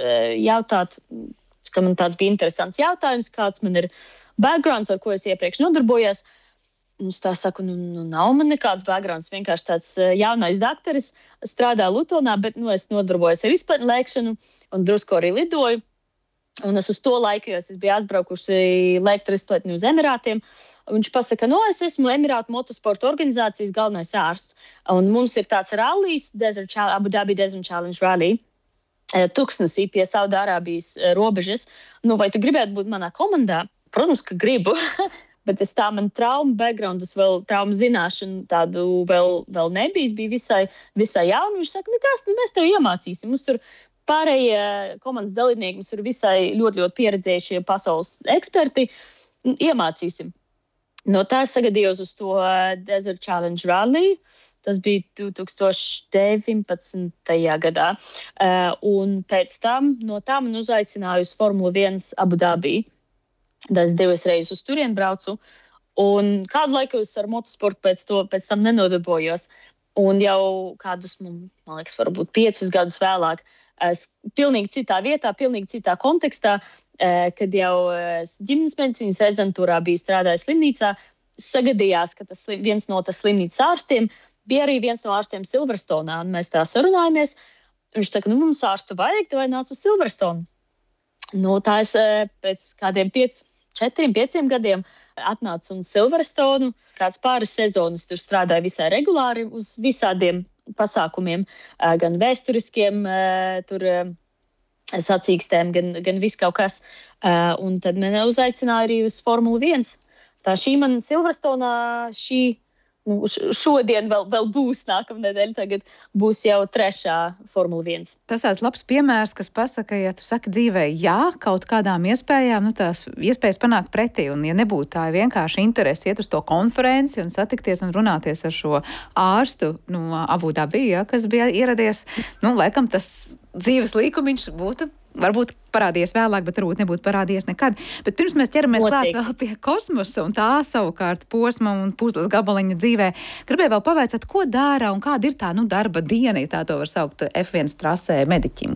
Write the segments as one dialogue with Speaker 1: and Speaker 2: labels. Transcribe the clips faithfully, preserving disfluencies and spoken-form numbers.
Speaker 1: jautāt, ka man tāds bija interesants jautājums, kāds man ir backgrounds, ar ko es iepriekš nodarbojos. Un es tā saku, nu, nu nav man nekāds backgrounds, vienkārši tāds jaunais dakteris, strādā Lutonā, bet nu, es nodarbojos ar izplatņu lēkšanu un drusku arī lidoju. Un es uz to laiku, jo es biju aizbraukusi lēkt ar izplatni uz Emirātiem. Viņš pasaka, no es esmu Emirātu motosporta organizācijas galvenais ārsts. Un mums ir tāds rallijs, Desert Challenge, Abu Dhabi Desert Challenge Rally, Tuksnesī pie Saudārābijas robežas. Nu, vai tu gribētu būt manā komandā? Protams, ka gribu. Bet es tā man trauma backgroundus, vēl trauma zināšanu tādu vēl, vēl nebija. Es biju visai, visai jauna. Viņš saka, nekas, nu mēs tev iemācīsim. Mums tur pārējie komandas dalībnieki, mums ir visai ļoti, ļoti pieredzējušie pasaules eksperti. Iemācīsim. No tā es sagadījos uz to Desert Challenge Rally. Tas bija divtūkstoš deviņpadsmitajā gadā. Uh, un pēc tam no tā man uzaicināja uz Formula viens Abu Dhabi. Es divas reizes uz turieni braucu. Un kādu laiku es ar motosportu pēc, to, pēc tam nenodarbojos. Un jau kādus, man liekas, varbūt piecus gadus vēlāk, es pilnīgi citā vietā, pilnīgi citā kontekstā, kad jau ģimenes medicīnas rezidentūrā biju strādājis slimnīcā, sagadījās, ka tas viens no tas slimnīcas ārstiem bija arī viens no ārstiem Silverstonā, un mēs tā sarunājamies. Viņš saka, nu mums ārstu vajag, tu vai nāc uz Silverstonu. Nu, tā es pēc kādiem piec, četriem, pieciem gadiem atnācu uz Silverstonu. Kāds pāris sezonas tur strādāju visai regulāri uz visādiem pasākumiem, gan vēsturiskiem, tur sacīkstēm, gan, gan viss kaut kas. Un tad man uzaicināja arī uz Formula viens. Tā šī man Silverstonā šī, nu, šodien vēl, vēl būs nākamnedēļ, tagad būs jau trešā Formula viens.
Speaker 2: Tas tāds labs piemērs, kas pasaka, ja tu saki dzīvē jā, kaut kādām iespējām, nu tās iespējas panākt pretī, un ja nebūtu tā vienkārši interesi iet uz to konferenci un satikties un runāties ar šo ārstu, nu, Abu Dhabi, ja, kas bija ieradies, nu, laikam tas dzīves līkumiņš būtu varbūt parādījies vēlāk, bet varbūt nebūtu parādījies nekad. Bet pirms mēs ķeramies klāt vēl pie kosmosa un tā savukārt posma un puzles gabaliņa dzīvē, gribēju vēl pavaicāt, ko dara un kāda ir tā, nu, darba diena, ja tā to var saukt F viens trasē mediķim?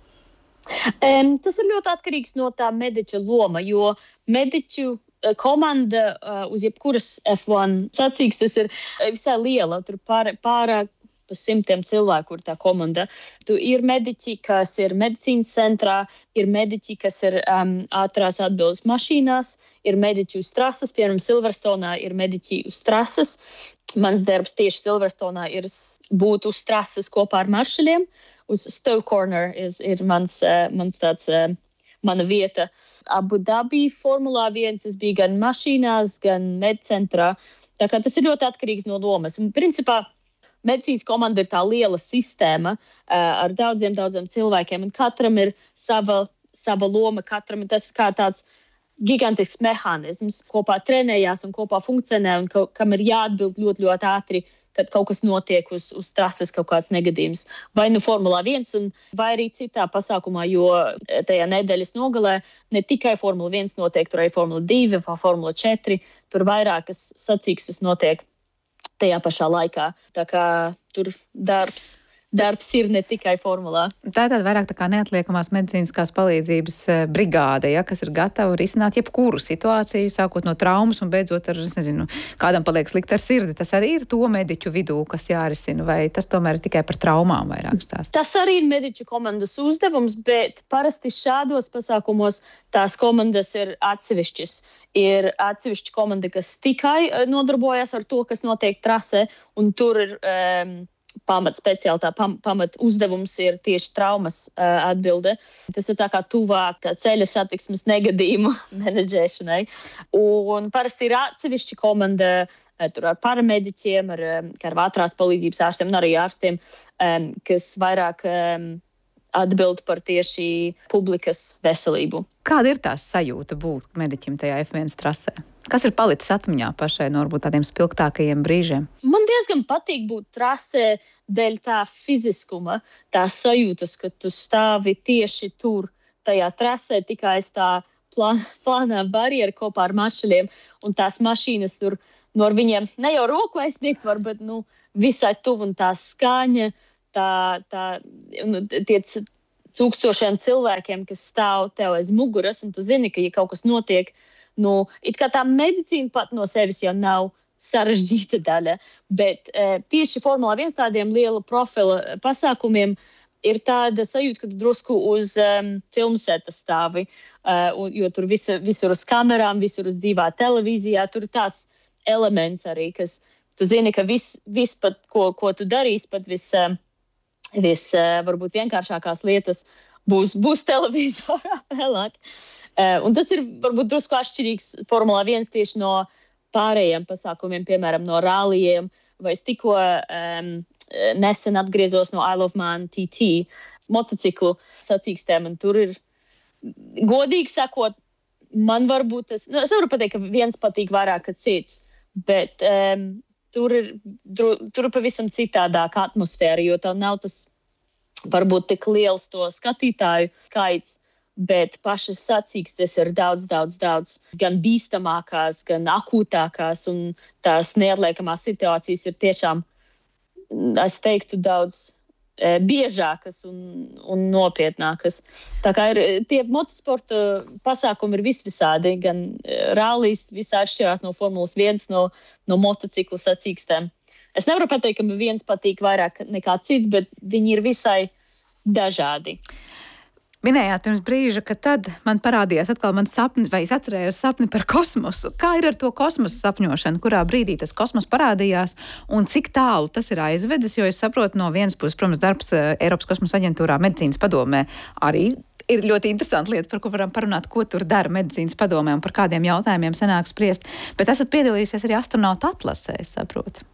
Speaker 1: Um, tas ir ļoti atkarīgs no tā mediķa loma, jo mediķu komanda uh, uz jebkuras F viens sacīkstes ir visai liela, tur pār, pārāk pa simtiem cilvēku ir tā komanda. Tu ir mediķi, kas ir medicīnas centrā, ir mediķi, kas ir um, ātrās atbildes mašīnās, ir mediķi uz trases, piemēram, Silverstonā ir mediķi uz trases. Mans darbs tieši Silverstonā ir būt uz trases kopā ar maršaļiem. Uz Stowe Corner ir, ir mans, uh, mans tāds, uh, mana vieta. Abu Dhabi Formulā viens es biju gan mašīnās, gan medcentrā. Tā kā tas ir ļoti atkarīgs no lomas. Un, principā, medicīnas komanda ir tā liela sistēma uh, ar daudziem, daudziem cilvēkiem, un katram ir sava, sava loma, katram ir tas kā tāds gigantisks mehānisms, kopā trenējās un kopā funkcionē, un ka, kam ir jāatbild ļoti, ļoti ātri, kad kaut kas notiek uz, uz trases, kaut kāds negadījums. Vai nu Formulā viens, un, vai arī citā pasākumā, jo tajā nedēļas nogalē ne tikai Formula viens notiek, tur arī Formula divi vai Formula četri, tur vairākas sacīkstes notiek tajā pašā laikā. Tā kā tur darbs, darbs ir ne tikai formulā.
Speaker 2: Tā ir tāda vairāk tā kā neatliekamās medicīniskās palīdzības brigāde, ja, kas ir gatava risināt jebkuru situāciju, sākot no traumas un beidzot ar, es nezinu, kādam paliek slikt ar sirdi. Tas arī ir to mediķu vidū, kas jārisina, vai tas tomēr ir tikai par traumām vairāk stāst?
Speaker 1: Tas arī ir mediķu komandas uzdevums, bet parasti šādos pasākumos tās komandas ir atsevišķas. Ir atsevišķa komanda, kas tikai nodarbojas ar to, kas notiek trasē, un tur ir um, pamat speciāltā, pam, pamat uzdevums ir tieši traumas uh, atbilde. Tas ir tā kā tuvāk ceļa satiksmes negadījumu menedžēšanai. Un parasti ir atsevišķa komanda tur ar paramediķiem, ar, ar ātrās palīdzības ārstiem un arī ārstiem, um, kas vairāk um, atbild par tieši publikas veselību.
Speaker 2: Kāda ir tās sajūta būt mediķim tajā F viens trasē? Kas ir palicis atmiņā pašai no varbūt tādiem spilgtākajiem brīžiem?
Speaker 1: Man diezgan patīk būt trasē dēļ tā fiziskuma, tā sajūtas, ka tu stāvi tieši tur, tajā trasē, tikai aiz tā plān, plānā barjera kopā ar mašīniem, un tās mašīnas tur, no ar viņiem ne jau roku aizsniegt var, bet nu, visai tuvu un tā skaņa, tā, tā, un tie tūkstošiem cilvēkiem, kas stāv tev aiz muguras, un tu zini, ka, ja kaut kas notiek, nu, it kā tā medicīna pat no sevis jau nav sarežģīta daļa, bet e, tieši Formula viens tādiem liela profila pasākumiem ir tāda sajūta, ka tu drusku uz um, filmseta stāvi, uh, jo tur visa, visur uz kamerām, visur uz dzīvā televīzijā, tur ir tās elements arī, kas tu zini, ka viss, vis pat, ko, ko tu darīsi, pat viss, uh, vis, uh, varbūt vienkāršākās lietas būs, būs televīzorā vēlāk. Uh, un tas ir varbūt drusku atšķirīgs Formula viens tieši no pārējiem pasākumiem, piemēram, no rallijiem, vai es tikko um, nesen atgriezos no Isle of Man T T motociklu sacīkstēm, un tur ir, godīgi sakot, man varbūt tas, nu, es nevaru pateikt, ka viens patīk vairāk, ka cits, bet um, tur ir, tur ir pavisam citādāka atmosfēra, jo tev nav tas varbūt tik liels to skatītāju skaits, bet pašas sacīkstes ir daudz, daudz, daudz gan bīstamākās, gan akūtākās, un tās neatliekamās situācijas ir tiešām, es teiktu, daudz e, biežākas un, un nopietnākas. Tā kā ir tie motosporta pasākumi ir visvisādi, gan rallijas visā atšķirās no Formulas viens, no, no motociklu sacīkstēm. Es nevaru pateikt, ka viens patīk vairāk nekā cits, bet viņi ir visai dažādi.
Speaker 2: Minējāt pirms brīža, ka tad man parādījās atkal man sapni, vai es atcerējos sapni par kosmosu. Kā ir ar to kosmosa sapņošanu? Kurā brīdī tas kosmos parādījās un cik tālu tas ir aizvedis? Jo es saprotu, no vienas puses, protams, darbs Eiropas kosmosa aģentūrā medicīnas padomē arī ir ļoti interesanta lieta, par ko varam parunāt, ko tur dara medicīnas padomē un par kādiem jautājumiem sanāk spriest. Bet esat piedalījusies arī astronautu atlasē, es saprotu.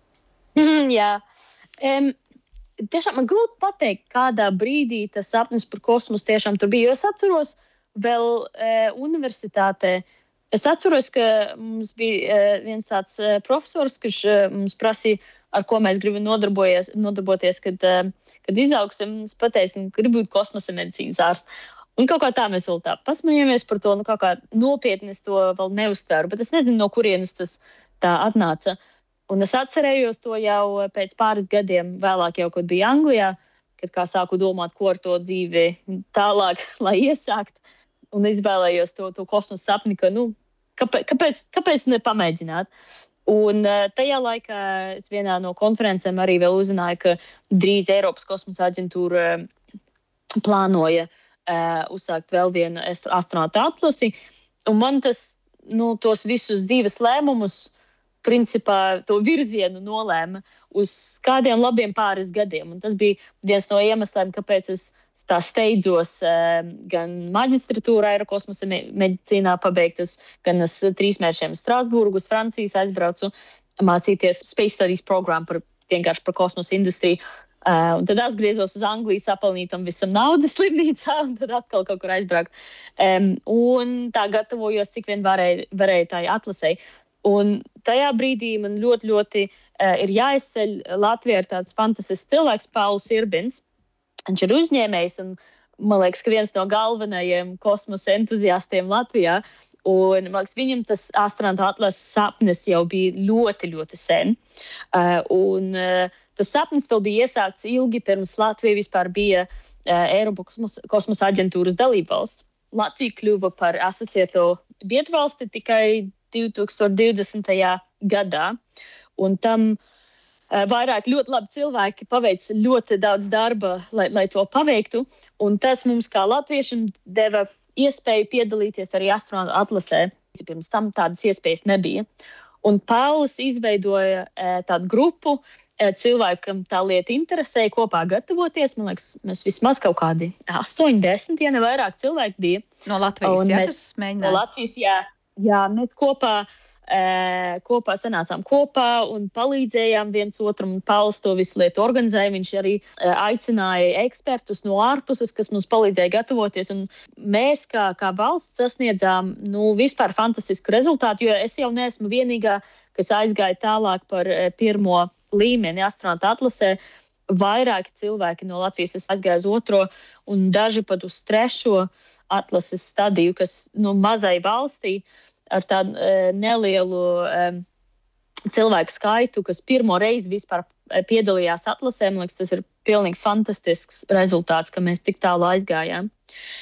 Speaker 1: Mm, jā. Um, Tiešām man grūti pateikt, kādā brīdī tas sapnis par kosmosu tiešām tur bija. Jo es atceros vēl e, universitātē. Es atceros, ka mums bija e, viens tāds e, profesors, kurš e, mums prasīja, ar ko mēs gribam nodarboties, kad, e, kad izaugsim. Es pateicu, ka gribu būt kosmosa medicīnas ārsts. Un kaut kā tā mēs vēl tā pasmējāmies par to, nu kaut kā nopietni es to vēl neuztvēru, bet es nezinu, no kurienes tas tā atnāca. Un es atcerējos to jau pēc pāris gadiem vēlāk, jau, kad biju Anglijā, kad kā sāku domāt, ko ar to dzīvi tālāk, lai iesākt. Un izvēlējos to, to kosmosa sapni, ka, nu, kāpēc, kāpēc, kāpēc nepamēģināt? Un tajā laikā es vienā no konferencēm arī vēl uzzināju, ka drīz Eiropas kosmosa aģentūra plānoja uh, uzsākt vēl vienu astronautu atlasi. Un man tas, nu, tos visus dzīves lēmumus, principā to virzienu nolēma uz kādiem labiem pāris gadiem. Un tas bija viens no iemesliem, kāpēc es tā steidzos uh, gan maģistratūrā aerokosmosa medicīnā pabeigtas, gan uz trīs mēnešiem Strasbūru, uz Francijas aizbraucu mācīties Space Studies programmu par vienkārši par kosmosa industriju. Uh, un tad atgriezos uz Angliju, sapelnīt tam visam naudas slimnīcā, un tad atkal kaut kur aizbraukt. Um, un tā gatavojos, cik vien varēja, varēja tai atlasēji. Un tajā brīdī man ļoti, ļoti uh, ir jāizceļ Latvijā ir tāds fantastisks cilvēks, Pauls Irbins. Viņš ir uzņēmējs un man liekas, ka viens no galvenajiem kosmosa entuziastiem Latvijā. Un man liekas, viņam tas astronautu atlases sapnis jau bija ļoti, ļoti sen. Uh, un uh, tas sapnis vēl bija iesākts ilgi pirms Latvija vispār bija uh, Eiropas kosmosa, kosmosa aģentūras dalībvalsts. Latvija kļuva par asociēto biedrvalsti tikai divi tūkstoši divdesmitajā gadā, un tam uh, vairāk ļoti labi cilvēki paveic ļoti daudz darba, lai, lai to paveiktu, un tas mums kā latviešiem deva iespēju piedalīties arī astronautu atlasē. Pirms tam tādas iespējas nebija. Un Pauls izveidoja uh, tādu grupu uh, cilvēku, kam tā lieta interesēja, kopā gatavoties. Man liekas, mēs vismaz kaut kādi astoņi, desmit, ja ne vairāk cilvēki bija.
Speaker 2: No Latvijas, jā,
Speaker 1: mēs,
Speaker 2: kas mēģināja?
Speaker 1: No Latvijas, jā. Jā, mēs kopā, e, kopā sanācām kopā un palīdzējām viens otram, un Pauls to visu lietu organizēja. Viņš arī e, aicināja ekspertus no ārpuses, kas mums palīdzēja gatavoties, un mēs kā, kā valsts sasniedzām nu, vispār fantastisku rezultātu, jo es jau neesmu vienīgā, kas aizgāja tālāk par e, pirmo līmeni astronautu atlasē. Vairāki cilvēki no Latvijas aizgāja uz otro, un daži pat uz trešo atlases stadiju, kas nu, mazai valstī ar tādu e, nelielu e, cilvēku skaitu, kas pirmo reizi vispār piedalījās atlasē. Man liekas, tas ir pilnīgi fantastisks rezultāts, ka mēs tik tālu aizgājām.